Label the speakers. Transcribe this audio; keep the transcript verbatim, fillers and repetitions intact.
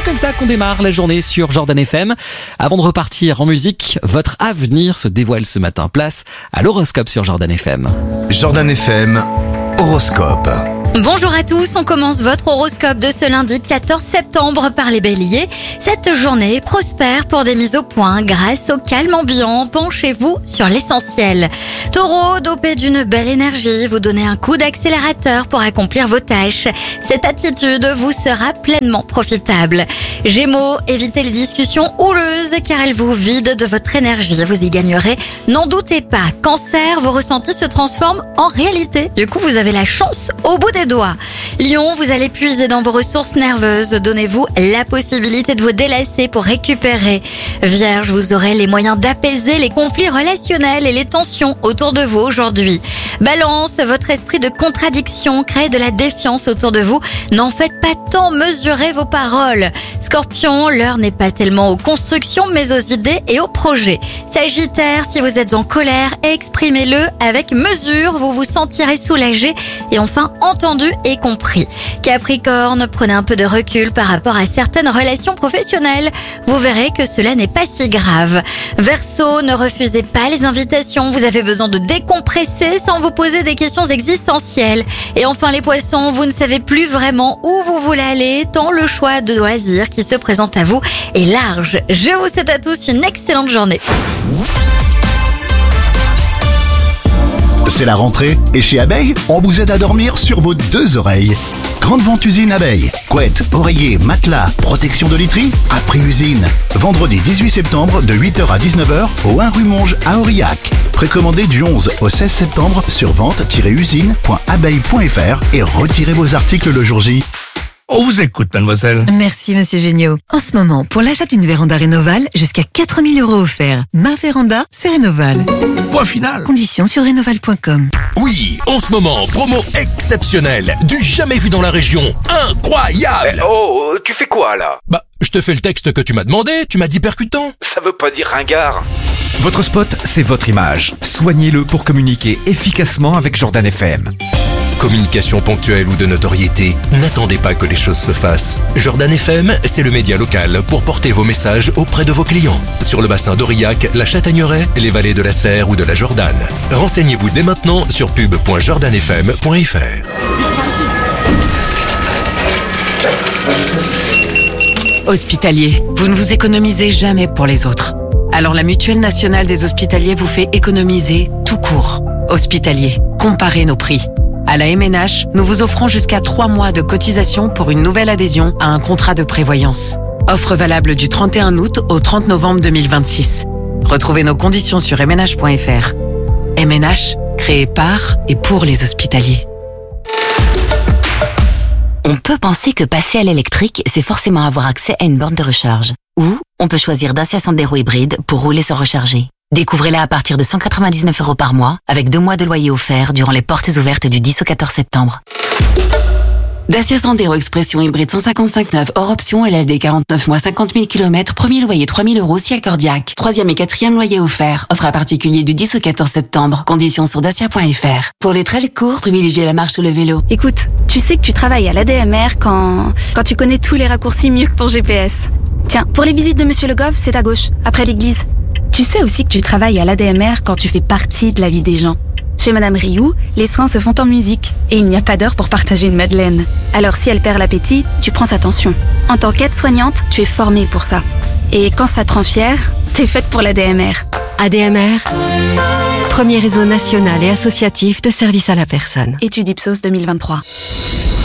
Speaker 1: comme ça qu'on démarre la journée sur Jordan F M. Avant de repartir en musique, votre avenir se dévoile ce matin. Place à l'horoscope sur Jordan F M.
Speaker 2: Jordan F M, horoscope.
Speaker 3: Bonjour à tous, on commence votre horoscope de ce lundi quatorze septembre par les béliers. Cette journée prospère pour des mises au point grâce au calme ambiant. Penchez-vous sur l'essentiel. Taureau, dopé d'une belle énergie, vous donnez un coup d'accélérateur pour accomplir vos tâches. Cette attitude vous sera pleinement profitable. Gémeaux, évitez les discussions houleuses car elles vous vident de votre énergie. Vous y gagnerez, n'en doutez pas. Cancer, vos ressentis se transforment en réalité. Du coup, vous avez la chance au bout des doigts. Lion, vous allez puiser dans vos ressources nerveuses. Donnez-vous la possibilité de vous délasser pour récupérer. Vierge, vous aurez les moyens d'apaiser les conflits relationnels et les tensions autour de vous aujourd'hui. Balance, votre esprit de contradiction crée de la défiance autour de vous. N'en faites pas tant, mesurez vos paroles. Scorpion, l'heure n'est pas tellement aux constructions mais aux idées et aux projets. Sagittaire, si vous êtes en colère, exprimez-le avec mesure, vous vous sentirez soulagé et enfin entendu et compris. Capricorne, prenez un peu de recul par rapport à certaines relations professionnelles. Vous verrez que cela n'est pas si grave. Verseau, ne refusez pas les invitations. Vous avez besoin de décompresser sans vous poser des questions existentielles. Et enfin les poissons, vous ne savez plus vraiment où vous voulez aller tant le choix de loisirs qui se présente à vous est large. Je vous souhaite à tous une excellente journée.
Speaker 2: C'est la rentrée et chez Abeille, on vous aide à dormir sur vos deux oreilles. Grande vente usine Abeille. Couette, oreiller, matelas, protection de literie, à prix usine. Vendredi dix-huit septembre de huit heures à dix-neuf heures au un rue Monge à Aurillac. Précommandez du onze au seize septembre sur vente tiret usine point abeille point f r et retirez vos articles le jour J.
Speaker 4: On vous écoute, mademoiselle.
Speaker 5: Merci, monsieur Géniaud. En ce moment, pour l'achat d'une véranda Rénoval, jusqu'à quatre mille euros offerts. Ma véranda, c'est Rénoval.
Speaker 4: Point final.
Speaker 5: Conditions sur rénoval point com.
Speaker 6: Oui, en ce moment, promo exceptionnelle, du jamais vu dans la région, incroyable.
Speaker 7: Eh, oh, tu fais quoi là?
Speaker 6: Bah, je te fais le texte que tu m'as demandé, tu m'as dit percutant.
Speaker 7: Ça veut pas dire ringard.
Speaker 8: Votre spot, c'est votre image. Soignez-le pour communiquer efficacement avec Jordan F M.
Speaker 6: Communication ponctuelle ou de notoriété, n'attendez pas que les choses se fassent. Jordan F M, c'est le média local pour porter vos messages auprès de vos clients. Sur le bassin d'Aurillac, la Châtaigneraie, les vallées de la Serre ou de la Jordanne. Renseignez-vous dès maintenant sur pub point jordan f m point f r.
Speaker 9: Hospitalier, vous ne vous économisez jamais pour les autres. Alors la Mutuelle Nationale des Hospitaliers vous fait économiser tout court. Hospitalier, comparez nos prix. À la M N H, nous vous offrons jusqu'à trois mois de cotisation pour une nouvelle adhésion à un contrat de prévoyance. Offre valable du trente et un août au trente novembre deux mille vingt-six. Retrouvez nos conditions sur m n h point f r. M N H, créé par et pour les hospitaliers.
Speaker 10: On peut penser que passer à l'électrique, c'est forcément avoir accès à une borne de recharge. Ou on peut choisir Dacia Sandero hybride pour rouler sans recharger. Découvrez-la à partir de cent quatre-vingt-dix-neuf euros par mois, avec deux mois de loyer offert durant les portes ouvertes du dix au quatorze septembre.
Speaker 9: Dacia Sandero Expression hybride cent cinquante-cinq neuf hors option, L L D quarante-neuf mois cinquante mille kilomètres, premier loyer trois mille euros si accordiaque. Troisième et quatrième loyer offert. Offre à particulier du dix au quatorze septembre. Conditions sur dacia point f r. Pour les trajets courts, privilégiez la marche ou le vélo.
Speaker 11: Écoute, tu sais que tu travailles à l'A D M R quand... quand tu connais tous les raccourcis mieux que ton G P S. Tiens, pour les visites de Monsieur Le Goff, c'est à gauche, après l'église. Tu sais aussi que tu travailles à l'A D M R quand tu fais partie de la vie des gens. Chez Madame Rioux, les soins se font en musique et il n'y a pas d'heure pour partager une madeleine. Alors si elle perd l'appétit, tu prends sa tension. En tant qu'aide-soignante, tu es formée pour ça. Et quand ça te rend fière, t'es faite pour l'A D M R.
Speaker 5: A D M R, premier réseau national et associatif de services à la personne.
Speaker 11: Étude Ipsos deux mille vingt-trois.